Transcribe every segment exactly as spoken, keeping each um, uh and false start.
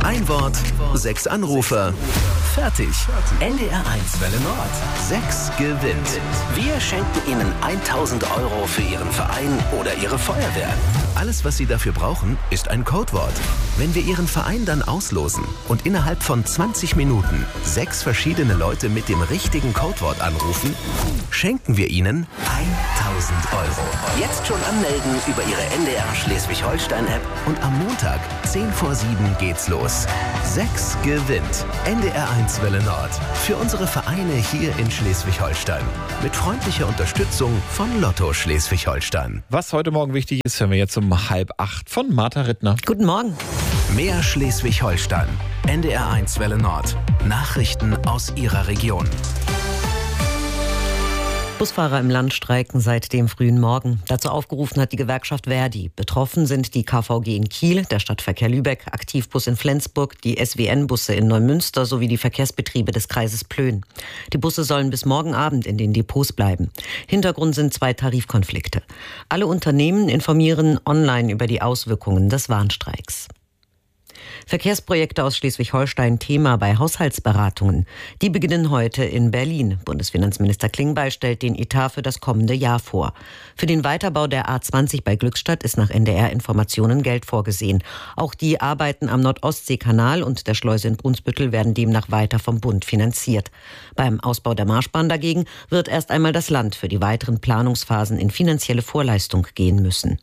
Ein Wort, sechs Anrufer. Fertig. N D R eins Welle Nord. Sechs gewinnt. Wir schenken Ihnen tausend Euro für Ihren Verein oder Ihre Feuerwehr. Alles, was Sie dafür brauchen, ist ein Codewort. Wenn wir Ihren Verein dann auslosen und innerhalb von zwanzig Minuten sechs verschiedene Leute mit dem richtigen Codewort anrufen, schenken wir Ihnen tausend Euro. Jetzt schon anmelden über Ihre N D R Schleswig-Holstein-App und am Montag, zehn vor sieben, geht's los. Sechs gewinnt. N D R eins Welle Nord. Für unsere Vereine hier in Schleswig-Holstein. Mit freundlicher Unterstützung von Lotto Schleswig-Holstein. Was heute Morgen wichtig ist, hören wir jetzt um halb acht von Martha Rittner. Guten Morgen. Mehr Schleswig-Holstein. N D R eins Welle Nord. Nachrichten aus Ihrer Region. Busfahrer im Land streiken seit dem frühen Morgen. Dazu aufgerufen hat die Gewerkschaft Verdi. Betroffen sind die K V G in Kiel, der Stadtverkehr Lübeck, Aktivbus in Flensburg, die S W N-Busse in Neumünster sowie die Verkehrsbetriebe des Kreises Plön. Die Busse sollen bis morgen Abend in den Depots bleiben. Hintergrund sind zwei Tarifkonflikte. Alle Unternehmen informieren online über die Auswirkungen des Warnstreiks. Verkehrsprojekte aus Schleswig-Holstein Thema bei Haushaltsberatungen. Die beginnen heute in Berlin. Bundesfinanzminister Klingbeil stellt den Etat für das kommende Jahr vor. Für den Weiterbau der A zwanzig bei Glückstadt ist nach N D R-Informationen Geld vorgesehen. Auch die Arbeiten am Nordostseekanal und der Schleuse in Brunsbüttel werden demnach weiter vom Bund finanziert. Beim Ausbau der Marschbahn dagegen wird erst einmal das Land für die weiteren Planungsphasen in finanzielle Vorleistung gehen müssen.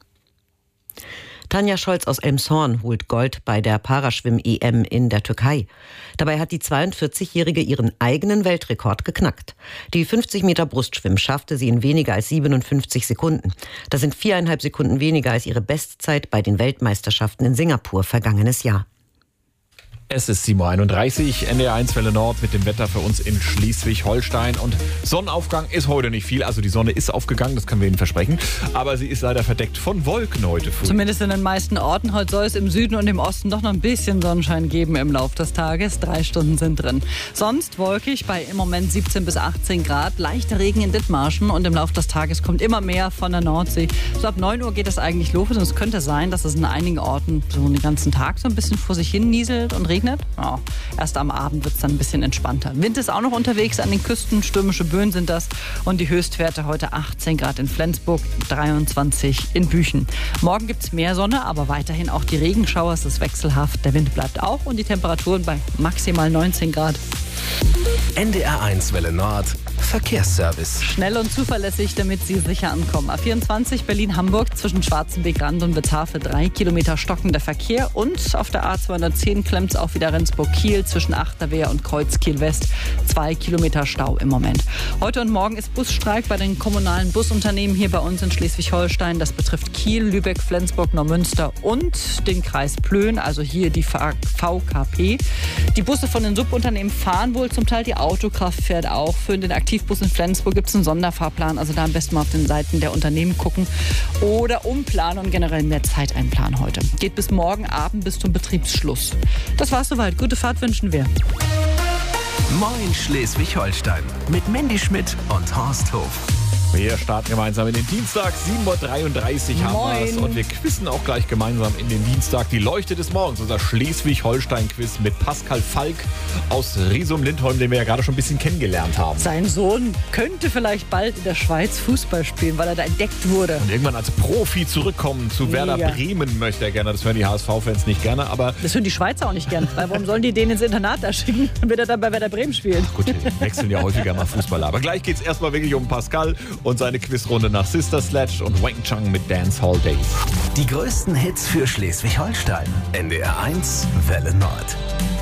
Tanja Scholz aus Elmshorn holt Gold bei der Paraschwimm-E M in der Türkei. Dabei hat die zweiundvierzigjährige ihren eigenen Weltrekord geknackt. Die fünfzig Meter Brustschwimmen schaffte sie in weniger als siebenundfünfzig Sekunden. Das sind viereinhalb Sekunden weniger als ihre Bestzeit bei den Weltmeisterschaften in Singapur vergangenes Jahr. Es ist sieben Uhr einunddreißig, N D R eins Welle Nord mit dem Wetter für uns in Schleswig-Holstein. Und Sonnenaufgang ist heute nicht viel. Also die Sonne ist aufgegangen, das können wir Ihnen versprechen. Aber sie ist leider verdeckt von Wolken heute früh. Zumindest in den meisten Orten. Heute soll es im Süden und im Osten doch noch ein bisschen Sonnenschein geben im Laufe des Tages. Drei Stunden sind drin. Sonst wolkig bei im Moment siebzehn bis achtzehn Grad. Leichter Regen in Dithmarschen und im Laufe des Tages kommt immer mehr von der Nordsee. So ab neun Uhr geht es eigentlich los. Und es könnte sein, dass es in einigen Orten so den ganzen Tag so ein bisschen vor sich hin nieselt und regnet. Ja, erst am Abend wird es dann ein bisschen entspannter. Wind ist auch noch unterwegs an den Küsten, stürmische Böen sind das. Und die Höchstwerte heute achtzehn Grad in Flensburg, dreiundzwanzig in Büchen. Morgen gibt es mehr Sonne, aber weiterhin auch die Regenschauer. Es ist wechselhaft, der Wind bleibt auch und die Temperaturen bei maximal neunzehn Grad. N D R eins Welle Nord. Verkehrsservice. Schnell und zuverlässig, damit Sie sicher ankommen. A vierundzwanzig Berlin-Hamburg zwischen Schwarzenbeck-Rand und Bethafe drei Kilometer stockender Verkehr. Und auf der A zweihundertzehn klemmt es auch wieder Rendsburg-Kiel zwischen Achterwehr und Kreuzkiel-West. Zwei Kilometer Stau im Moment. Heute und morgen ist Busstreik bei den kommunalen Busunternehmen hier bei uns in Schleswig-Holstein. Das betrifft Kiel, Lübeck, Flensburg, Neumünster und den Kreis Plön, also hier die V K P. Die Busse von den Subunternehmen fahren wohl zum Teil, die Autokraft fährt auch. Für den Aktivbus in Flensburg gibt es einen Sonderfahrplan, also da am besten mal auf den Seiten der Unternehmen gucken oder umplanen und generell mehr Zeit einplanen heute. Geht bis morgen Abend bis zum Betriebsschluss. Das war's soweit. Gute Fahrt wünschen wir. Moin Schleswig-Holstein mit Mandy Schmidt und Horst Hof. Wir starten gemeinsam in den Dienstag, sieben Uhr dreiunddreißig haben wir es. Und wir quizzen auch gleich gemeinsam in den Dienstag. Die Leuchte des Morgens, unser Schleswig-Holstein-Quiz mit Pascal Falk aus Riesum-Lindholm, den wir ja gerade schon ein bisschen kennengelernt haben. Sein Sohn könnte vielleicht bald in der Schweiz Fußball spielen, weil er da entdeckt wurde. Und irgendwann als Profi zurückkommen zu Werder Mega. Bremen möchte er gerne. Das hören die H S V-Fans nicht gerne, aber... Das hören die Schweizer auch nicht gern. Weil warum sollen die den ins Internat da schicken, wenn er dann bei Werder Bremen spielt? Gut, die wechseln ja häufiger mal Fußballer. Aber gleich geht es erstmal wirklich um Pascal und seine Quizrunde nach Sister Sledge und Wang Chang mit Dancehall Days. Die größten Hits für Schleswig-Holstein. N D R eins Welle Nord.